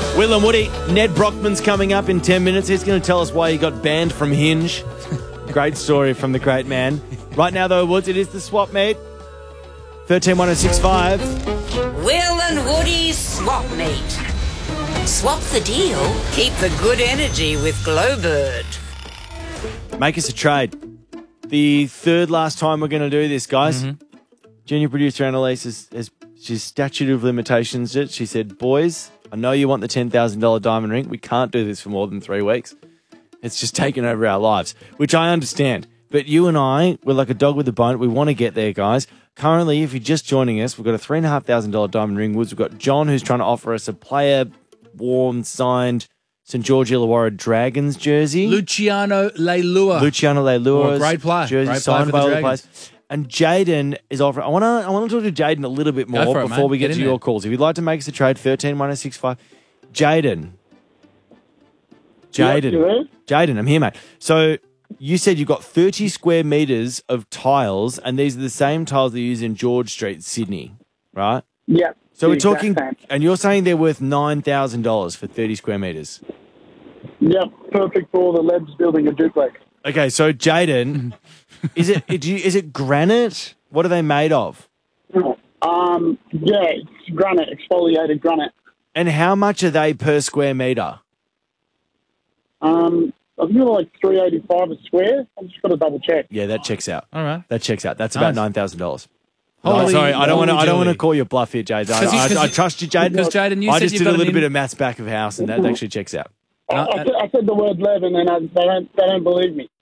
Will and Woody, Ned Brockman's coming up in 10 minutes. He's going to tell us why he got banned from Hinge. Great story from the great man. Right now, though, Woods, it is the swap meet. 131065. Will and Woody's swap meet. Swap the deal, keep the good energy with Glowbird. Make us a trade. The third last time we're going to do this, guys. Junior producer Annalise she's statute of limitations. She said, boys, I know you want the $10,000 diamond ring. We can't do this for more than 3 weeks. It's just taken over our lives, which I understand. But you and I, we're like a dog with a bone. We want to get there, guys. Currently, if you're just joining us, we've got a $3,500 diamond ring. We've got John, who's trying to offer us a player-worn, signed St. George Illawarra Dragons jersey. Luciano Leilua. Leilua. Great player. Jersey Great signed player by for the all the players. And Jaden is offering. I want to talk to Jaden a little bit more before we get to your calls. If you'd like to make us a trade, 131065. Jaden, I'm here, mate. So you said you've got 30 square metres of tiles, and these are the same tiles they use in George Street, Sydney, right? Yeah. So we're talking, and you're saying they're worth $9,000 for 30 square metres. Yep, perfect for the Lebs building a duplex. Okay, so Jaden, is it granite? What are they made of? Yeah, it's granite, exfoliated granite. And how much are they per square metre? I think they're like $385 a square. I've just got to double check. Yeah, that checks out. All right. That checks out. That's about $9,000. Holy sorry, I don't want moly. to call you a bluff here, Jaden. I trust you, Jaden. Because Jaden, you I said just you've did got a little an bit of maths back of house, and that actually checks out. I said the word Lev, and then they don't believe me.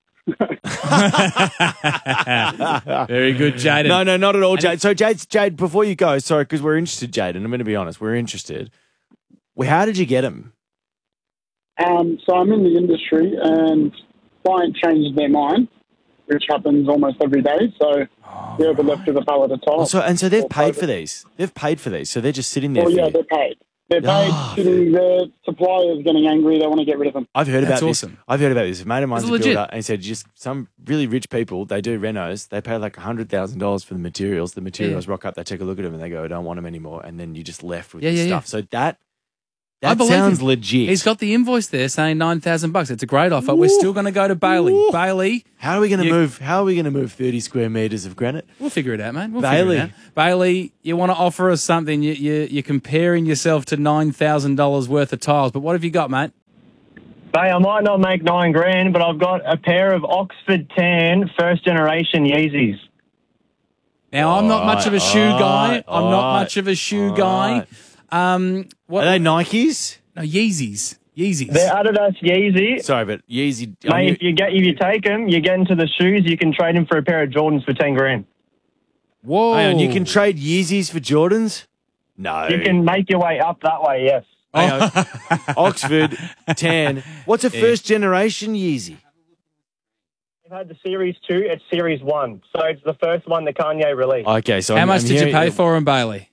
Very good, Jaden. No, not at all, Jade. So, Jade, before you go, sorry, because we're interested, Jade, and I'm going to be honest, we're interested. Well, how did you get them? So I'm in the industry, and client changes their mind, which happens almost every day. So they're left with a pallet of tiles. So they've paid for these. They've paid for these. So they're just sitting there. Oh, yeah, they're paid. They're paid, sitting there. Suppliers getting angry. They want to get rid of them. I've heard about this. Awesome. I've heard about this. A mate of mine's a legit. builder, and he said just some really rich people, they do renos, they pay like $100,000 for the materials. The materials rock up, they take a look at them, and they go, I don't want them anymore. And then you're just left with this stuff. So that sounds legit. He's got the invoice there saying $9,000. It's a great offer. We're still going to go to Bailey. Ooh. Bailey, how are we going to move? How are we going to move 30 square meters of granite? we'll figure it out, mate. Bailey. Bailey, you want to offer us something? You're comparing yourself to $9,000 worth of tiles, but what have you got, mate? Hey, I might not make $9,000, but I've got a pair of Oxford Tan first generation Yeezys. Now, I'm not much of a shoe guy. I'm not much of a shoe guy. What are they, Nikes? No, Yeezys. They're Adidas Yeezy. Sorry, but Yeezy. Mate, if you take them, you get into the shoes, you can trade them for a pair of Jordans for $10,000. Whoa! Hang on, you can trade Yeezys for Jordans? No. You can make your way up that way, yes. Hang on. Oxford, Tan. What's a first generation Yeezy? You've had the Series 2, it's Series 1. So it's the first one that Kanye released. Okay, so how much did you pay for them, Bailey?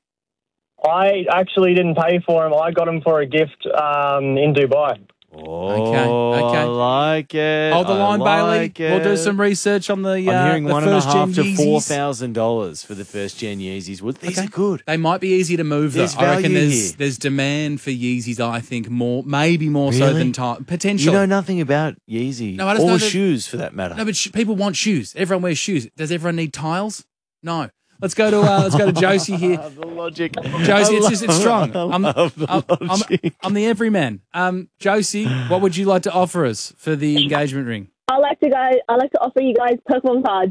I actually didn't pay for them. I got them for a gift in Dubai. Oh, okay. I like it. Hold the line, like Bailey. We'll do some research on the I'm hearing the $1,500 to Yeezys. $4,000 for the first gen Yeezys. Well, these are good. They might be easy to move, though. There's I reckon value here. there's demand for Yeezys, I think, maybe more so Really? than time. Potentially. You know nothing about Yeezy No, I just know or that- shoes for that matter. No, but people want shoes. Everyone wears shoes. Does everyone need tiles? No. Let's go to Josie here. The logic. Josie, it's strong. I'm logic. I'm the everyman. Josie, what would you like to offer us for the engagement ring? I like to offer you guys Pokemon cards.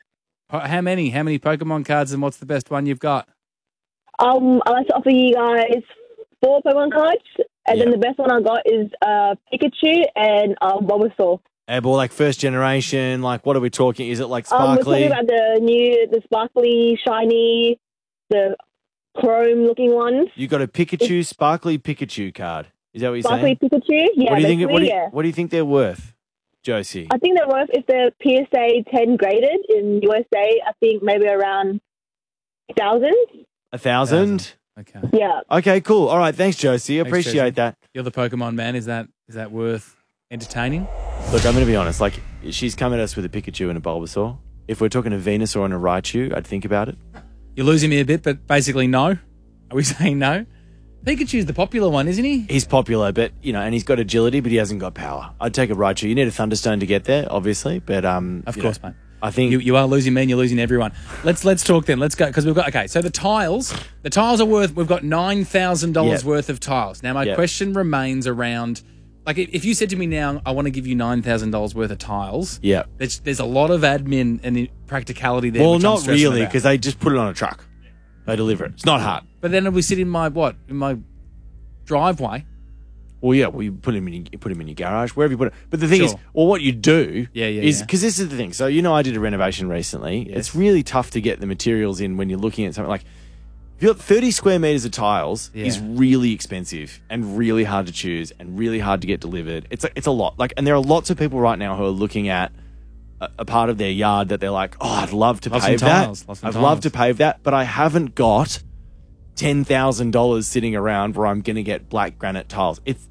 How many? How many Pokemon cards, and what's the best one you've got? I like to offer you guys 4 Pokemon cards, and then the best one I got is Pikachu and Bulbasaur. Well, like first generation, like what are we talking? Is it like We're sparkly? talking about the sparkly, shiny, the chrome-looking ones. You got a Pikachu, sparkly Pikachu card. Is that what you're Sparkly saying? Pikachu, yeah. What do you think? basically, What do you think they're worth, Josie? I think they're worth, if they're PSA 10 graded in USA, I think maybe around 1,000. 1,000? Okay. Yeah. Okay, cool. All right, thanks, Josie. Thanks, Appreciate Josie. that. You're the Pokemon man. Is that worth entertaining? Look, I'm going to be honest. Like, she's come at us with a Pikachu and a Bulbasaur. If we're talking a Venusaur and a Raichu, I'd think about it. You're losing me a bit, but basically no. Are we saying no? Pikachu's the popular one, isn't he? He's popular, but, and he's got agility, but he hasn't got power. I'd take a Raichu. You need a Thunderstone to get there, obviously, but... Of course, mate. I think... You are losing me and you're losing everyone. Let's talk then. Let's go, because we've got... Okay, so the tiles are worth... We've got $9,000 worth of tiles. Now, my question remains around... Like, if you said to me now, I want to give you $9,000 worth of tiles, there's a lot of admin and practicality there. Well, which I'm not stressing really, about. because they just put it on a truck. They deliver it. It's not hard. But then we sit in my driveway. Well, yeah, you put him in your garage, wherever you put it. But the thing is, what you do is, because this is the thing. So, I did a renovation recently. Yes. It's really tough to get the materials in when you're looking at something like, if you've got 30 square meters of tiles is really expensive and really hard to choose and really hard to get delivered. It's a lot. And there are lots of people right now who are looking at a part of their yard that they're like, oh, I'd love to pave that. I'd love to pave that, but I haven't got $10,000 sitting around where I'm going to get black granite tiles. It's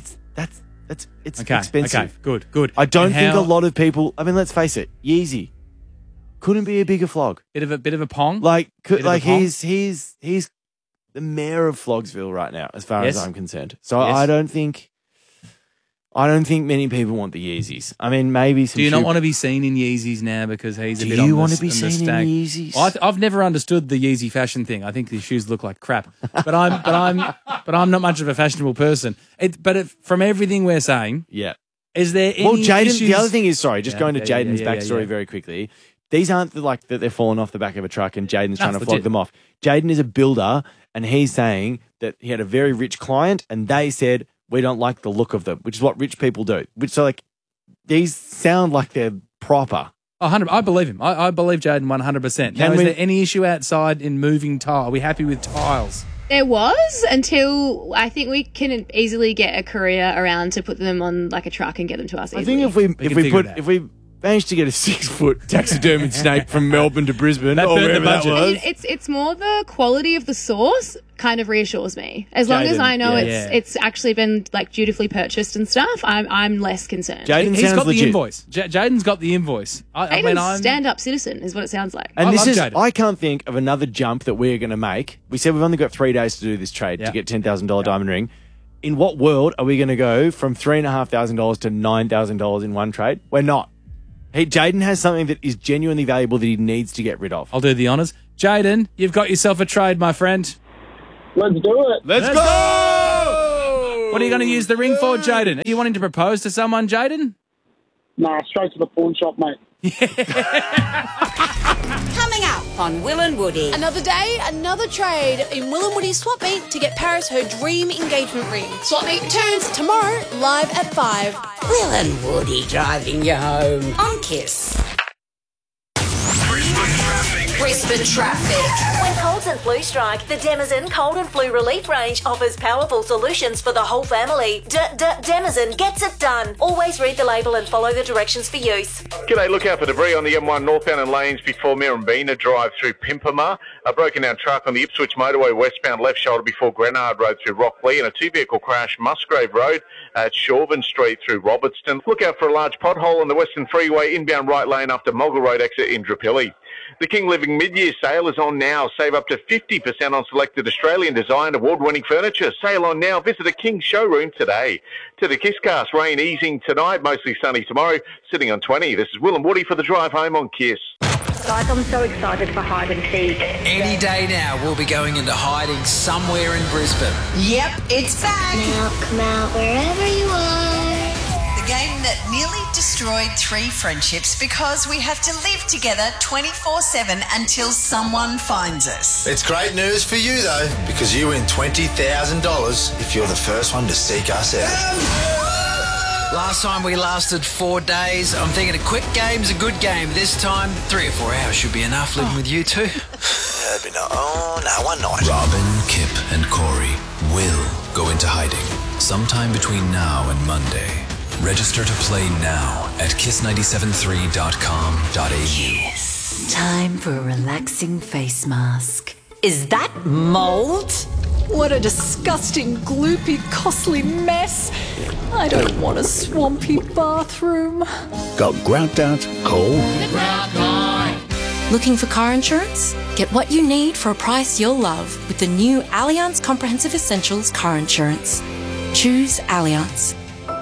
expensive. Okay, good. I don't think a lot of people. I mean, let's face it. Yeezy couldn't be a bigger flog. Bit of a pong. He's the mayor of Flogsville right now, as far as I'm concerned. So I don't think many people want the Yeezys. I mean, maybe some. Do you not want to be seen in Yeezys now because he's a bit on the... Do you want to be seen in Yeezys? I've never understood the Yeezy fashion thing. I think the shoes look like crap. But I'm not much of a fashionable person. From everything we're saying, is there any Jaden, issues? the other thing is, going to Jaden's backstory very quickly. These aren't that they're falling off the back of a truck and Jaden's trying to flog them off. Jaden is a builder, and he's saying that he had a very rich client, and they said, we don't like the look of them, which is what rich people do. These sound like they're proper. 100. I believe him. I believe Jaden 100%. Now, is there any issue outside in moving tile? Are we happy with tiles? There was, until I think we can easily get a courier around to put them on a truck and get them to us easily. I think if we managed to get a 6-foot taxidermied snake from Melbourne to Brisbane, or wherever that was. It's more the quality of the source kind of reassures me. As long as I know it's actually been dutifully purchased and stuff, I'm less concerned. He's got the invoice. Jaden's got the invoice. I'm stand-up citizen is what it sounds like. And I can't think of another jump that we're going to make. We said we've only got 3 days to do this trade to get $10,000 diamond ring. In what world are we going to go from $3,500 to $9,000 in one trade? We're not. Hey, Jaden has something that is genuinely valuable that he needs to get rid of. I'll do the honours. Jaden, you've got yourself a trade, my friend. Let's do it. Let's go! What are you going to use the ring for, Jaden? Are you wanting to propose to someone, Jaden? Nah, straight to the pawn shop, mate. Coming up on Will and Woody. Another day, another trade in Will and Woody's Swap Meet to get Paris her dream engagement ring. Swap Meet returns tomorrow, live at 5. Will and Woody driving you home on KISS. Brisbane traffic. When colds and flu strike, the Denizen Cold and Flu Relief range offers powerful solutions for the whole family. Denizen gets it done. Always read the label and follow the directions for use. G'day, look out for debris on the M1 northbound and lanes before Mirrabina Drive through Pimpama. A broken down truck on the Ipswich motorway westbound left shoulder before Grenard Road through Rockley, and a 2-vehicle crash Musgrave Road at Shorven Street through Robertson. Look out for a large pothole on the Western Freeway inbound right lane after Mulga Road exit in Drapilli. The King Living mid-year sale is on now. Save up to 50% on selected Australian design award-winning furniture. Sale on now. Visit a King showroom today. To the KISScast, rain easing tonight, mostly sunny tomorrow, sitting on 20. This is Will and Woody for the drive home on KISS. Guys, I'm so excited for hide and seek. Any day now, we'll be going into hiding somewhere in Brisbane. Yep, it's back. Now come out wherever you are. The game that nearly destroyed 3 friendships because we have to live together 24/7 until someone finds us. It's great news for you, though, because you win $20,000 if you're the first one to seek us out. Last time we lasted 4 days. I'm thinking a quick game's a good game. This time, 3 or 4 hours should be enough living with you two. One night. Robin, Kip, and Corey will go into hiding sometime between now and Monday. Register to play now at kiss973.com.au. Yes. Time for a relaxing face mask. Is that mold? What a disgusting, gloopy, costly mess. I don't want a swampy bathroom. Got grout out, cold? The Grout Guy. Looking for car insurance? Get what you need for a price you'll love with the new Allianz Comprehensive Essentials Car Insurance. Choose Allianz.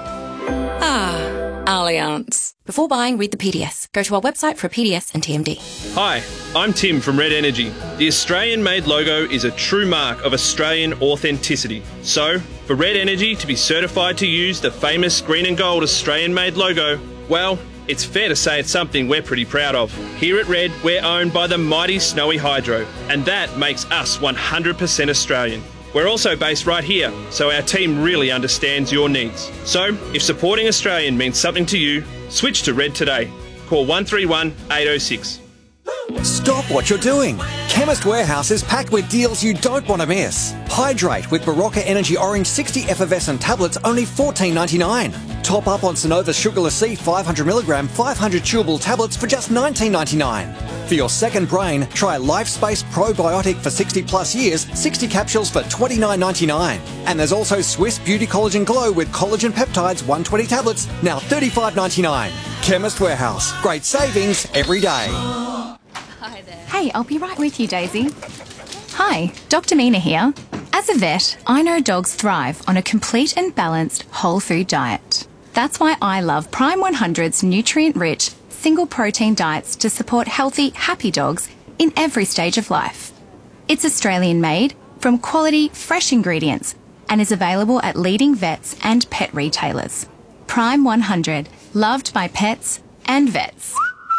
Allianz. Before buying, read the PDS. Go to our website for a PDS and TMD. Hi, I'm Tim from Red Energy. The Australian-made logo is a true mark of Australian authenticity. So, for Red Energy to be certified to use the famous green and gold Australian-made logo, well, it's fair to say it's something we're pretty proud of. Here at Red, we're owned by the mighty Snowy Hydro, and that makes us 100% Australian. We're also based right here, so our team really understands your needs. So, if supporting Australian means something to you, switch to Red today. Call 131 806. Stop what you're doing. Chemist Warehouse is packed with deals you don't want to miss. Hydrate with Barocca Energy Orange 60 effervescent tablets, only $14.99. Top up on Sonova Sugarless C 500mg 500 chewable tablets for just $19.99. For your second brain, try LifeSpace Probiotic for 60 plus years, 60 capsules for $29.99. And there's also Swiss Beauty Collagen Glow with collagen peptides 120 tablets, now $35.99. Chemist Warehouse. Great savings every day. Hey, I'll be right with you, Daisy. Hi, Dr. Mina here. As a vet, I know dogs thrive on a complete and balanced whole food diet. That's why I love Prime 100's nutrient-rich, single-protein diets to support healthy, happy dogs in every stage of life. It's Australian-made, from quality, fresh ingredients, and is available at leading vets and pet retailers. Prime 100, loved by pets and vets.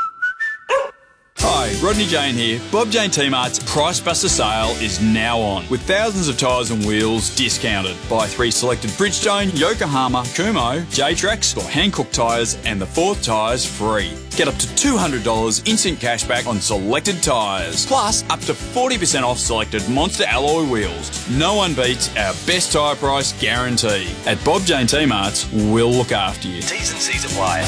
Hi, Rodney Jane here. Bob Jane T-Mart's Price Buster sale is now on, with thousands of tyres and wheels discounted. Buy 3 selected Bridgestone, Yokohama, Kumho, J-Trax or Hankook tyres and the 4th tyres free. Get up to $200 instant cashback on selected tyres, plus up to 40% off selected Monster alloy wheels. No one beats our best tyre price guarantee. At Bob Jane T-Mart's, we'll look after you. T's and C's apply.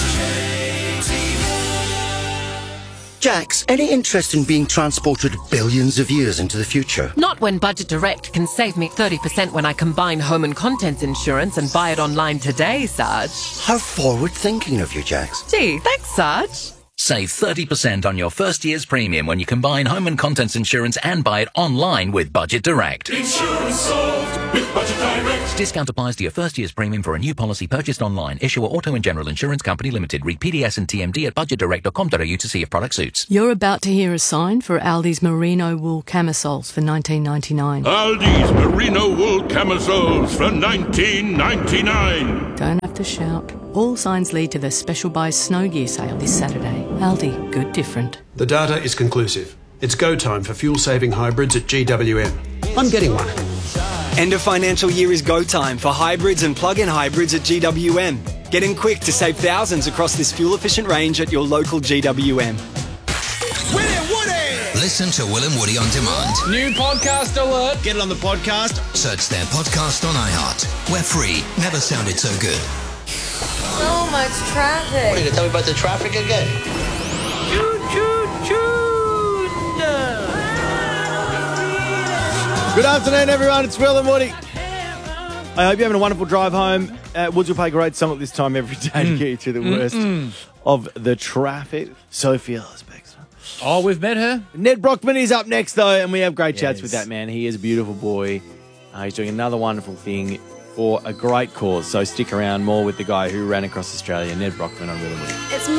Jax, any interest in being transported billions of years into the future? Not when Budget Direct can save me 30% when I combine home and contents insurance and buy it online today, Sarge. How forward-thinking of you, Jax. Gee, thanks, Sarge. Save 30% on your first year's premium when you combine home and contents insurance and buy it online with Budget Direct. Insurance solved with Budget Direct. Discount applies to your first year's premium for a new policy purchased online. Issuer Auto and General Insurance Company Limited. Read PDS and TMD at budgetdirect.com.au to see if product suits. You're about to hear a sign for Aldi's merino wool camisoles for $19.99. Aldi's merino wool camisoles for $19.99. Don't have to shout. All signs lead to the Special Buys Snow Gear sale this Saturday. Aldi, good different. The data is conclusive. It's go time for fuel-saving hybrids at GWM. I'm getting one. End of financial year is go time for hybrids and plug-in hybrids at GWM. Get in quick to save thousands across this fuel-efficient range at your local GWM. Listen to Will and Woody on demand. New podcast alert. Get it on the podcast. Search their podcast on iHeart. We're free. Never sounded so good. So much traffic. What, are you going to tell me about the traffic again? Choo, choo, choo. Good afternoon, everyone. It's Will and Woody. I hope you're having a wonderful drive home. Woods will play great song at this time every day to get you through the worst of the traffic. Sophia Spector. Oh, we've met her. Ned Brockman is up next, though, and we have great chats with that man. He is a beautiful boy. He's doing another wonderful thing for a great cause. So stick around. More with the guy who ran across Australia, Ned Brockman on Will and Woody. It's